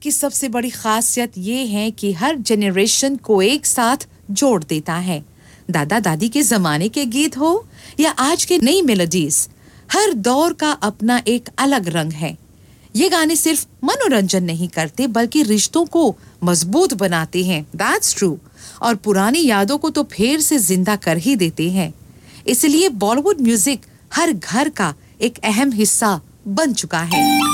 की सबसे बड़ी खासियत ये है कि हर जनरेशन को एक साथ जोड़ देता है। दादा दादी के जमाने के गीत हो या आज के नई मेलोडीज, हर दौर का अपना एक अलग रंग है। ये गाने सिर्फ मनोरंजन नहीं करते बल्कि रिश्तों को मजबूत बनाते हैं। That's true. और पुरानी यादों को तो फिर से जिंदा कर ही देते हैं। इसलिए बॉलीवुड म्यूजिक हर घर का एक अहम हिस्सा बन चुका है।